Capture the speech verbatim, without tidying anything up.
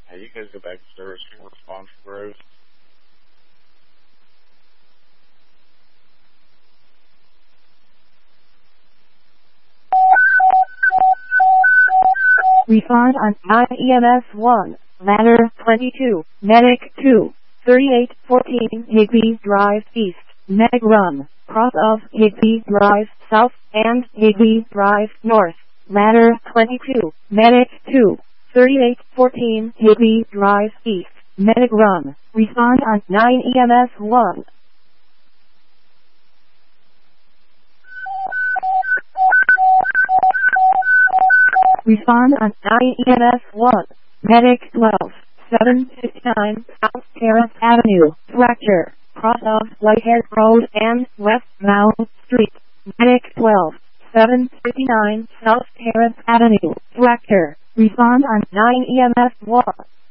Hey, you guys go back to service and respond for Rose. Respond on I E M S one, ladder twenty-two, medic two, thirty-eight fourteen Higby Drive East, medic run, cross of Higby Drive South and Higby Drive North, ladder twenty-two, medic two, thirty-eight fourteen Higby Drive East, medic run, respond on nine E M S one. Respond on nine E M S one. Medic twelve, seven fifty-nine South Terrace Avenue, fracture, cross of Whitehead Road and West Mount Street. Medic twelve, seven fifty-nine South Terrace Avenue, fracture. Respond on nine E M S one.